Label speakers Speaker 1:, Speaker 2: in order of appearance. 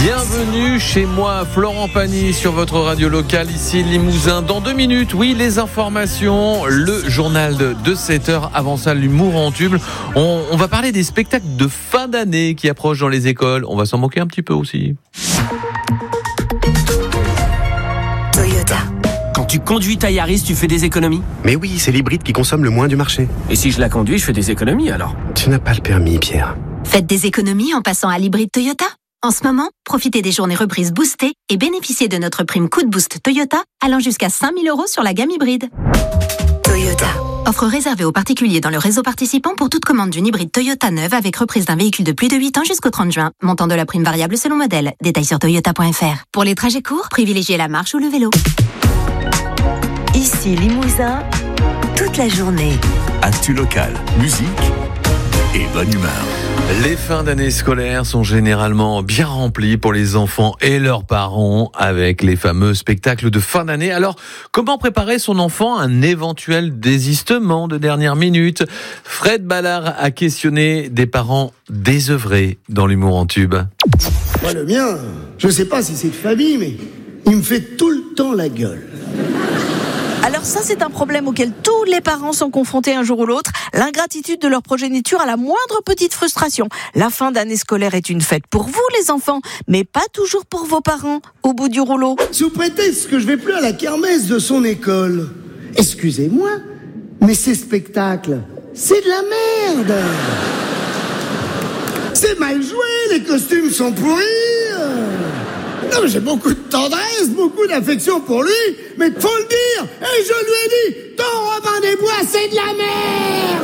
Speaker 1: Bienvenue chez moi, Florent Pagny sur votre radio locale, ici Limousin. Dans 2 minutes, oui, les informations, le journal de 7h. Avant ça, l'humour en tube. On va parler des spectacles de fin d'année qui approchent dans les écoles. On va s'en moquer un petit peu aussi.
Speaker 2: Toyota. Quand tu conduis ta Yaris, tu fais des économies ?
Speaker 3: Mais oui, c'est l'hybride qui consomme le moins du marché.
Speaker 2: Et si je la conduis, je fais des économies alors ?
Speaker 3: Tu n'as pas le permis, Pierre.
Speaker 4: Faites des économies en passant à l'hybride Toyota. En ce moment, profitez des journées reprises boostées et bénéficiez de notre prime Coup de Boost Toyota allant jusqu'à 5 000 € sur la gamme hybride.
Speaker 2: Toyota.
Speaker 4: Offre réservée aux particuliers dans le réseau participant pour toute commande d'une hybride Toyota neuve avec reprise d'un véhicule de plus de 8 ans jusqu'au 30 juin. Montant de la prime variable selon modèle. Détails sur toyota.fr. Pour les trajets courts, privilégiez la marche ou le vélo.
Speaker 5: Ici Limousin, toute la journée.
Speaker 6: Actu local, musique et bonne humeur.
Speaker 1: Les fins d'année scolaires sont généralement bien remplies pour les enfants et leurs parents avec les fameux spectacles de fin d'année. Alors, comment préparer son enfant à un éventuel désistement de dernière minute ? Fred Ballard a questionné des parents désœuvrés dans l'humour en tube.
Speaker 7: Moi, le mien, je sais pas si c'est de famille, mais il me fait tout le temps la gueule.
Speaker 8: Alors ça, c'est un problème auquel tous les parents sont confrontés un jour ou l'autre. L'ingratitude de leur progéniture à la moindre petite frustration. La fin d'année scolaire est une fête pour vous, les enfants, mais pas toujours pour vos parents, au bout du rouleau.
Speaker 7: Sous prétexte que je vais plus à la kermesse de son école. Excusez-moi, mais ces spectacles, c'est de la merde. C'est mal joué, les costumes sont pourris. Non, mais j'ai beaucoup de tendresse, beaucoup d'affection pour lui, mais faut le dire, et je lui ai dit, ton Robin des Bois, c'est de la merde.